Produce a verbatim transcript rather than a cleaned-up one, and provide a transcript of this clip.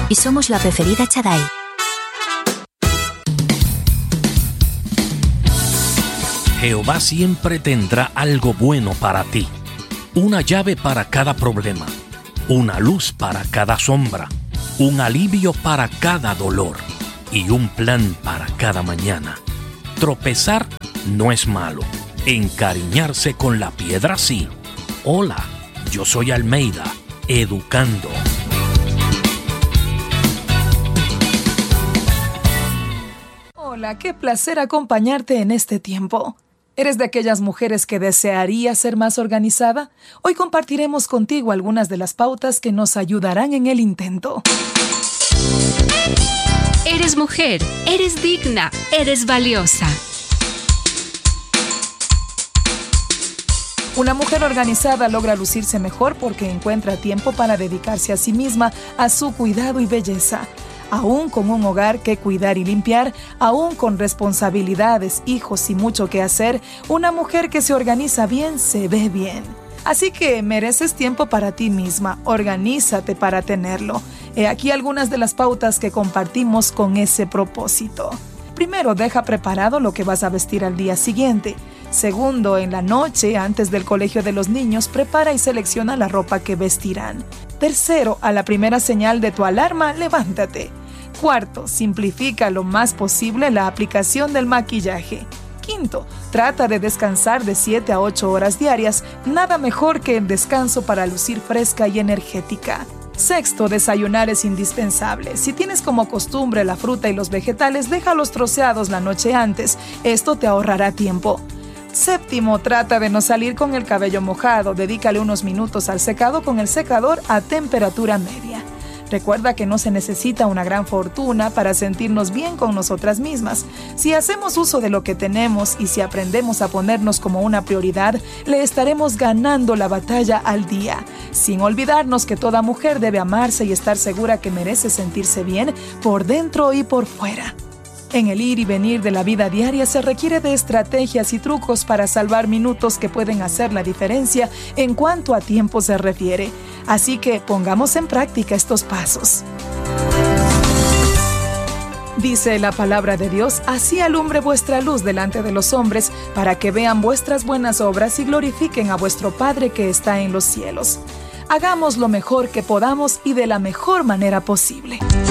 y somos la preferida Chadai. Jehová siempre tendrá algo bueno para ti. Una llave para cada problema, una luz para cada sombra, un alivio para cada dolor y un plan para cada mañana. Tropezar no es malo, encariñarse con la piedra sí. Hola, yo soy Almeida, educando. Hola, qué placer acompañarte en este tiempo. ¿Eres de aquellas mujeres que desearía ser más organizada? Hoy compartiremos contigo algunas de las pautas que nos ayudarán en el intento. Eres mujer, eres digna, eres valiosa. Una mujer organizada logra lucirse mejor porque encuentra tiempo para dedicarse a sí misma, a su cuidado y belleza. Aún con un hogar que cuidar y limpiar, aún con responsabilidades, hijos y mucho que hacer, una mujer que se organiza bien se ve bien. Así que mereces tiempo para ti misma, organízate para tenerlo. He aquí algunas de las pautas que compartimos con ese propósito. Primero, deja preparado lo que vas a vestir al día siguiente. Segundo, en la noche, antes del colegio de los niños, prepara y selecciona la ropa que vestirán. Tercero, a la primera señal de tu alarma, levántate. Cuarto, simplifica lo más posible la aplicación del maquillaje. Quinto, trata de descansar de siete a ocho horas diarias, nada mejor que el descanso para lucir fresca y energética. Sexto, desayunar es indispensable. Si tienes como costumbre la fruta y los vegetales, déjalos troceados la noche antes, esto te ahorrará tiempo. Séptimo, trata de no salir con el cabello mojado, dedícale unos minutos al secado con el secador a temperatura media. Recuerda que no se necesita una gran fortuna para sentirnos bien con nosotras mismas. Si hacemos uso de lo que tenemos y si aprendemos a ponernos como una prioridad, le estaremos ganando la batalla al día. Sin olvidarnos que toda mujer debe amarse y estar segura que merece sentirse bien por dentro y por fuera. En el ir y venir de la vida diaria se requiere de estrategias y trucos para salvar minutos que pueden hacer la diferencia en cuanto a tiempo se refiere. Así que pongamos en práctica estos pasos. Dice la palabra de Dios, así alumbre vuestra luz delante de los hombres, para que vean vuestras buenas obras y glorifiquen a vuestro Padre que está en los cielos. Hagamos lo mejor que podamos y de la mejor manera posible.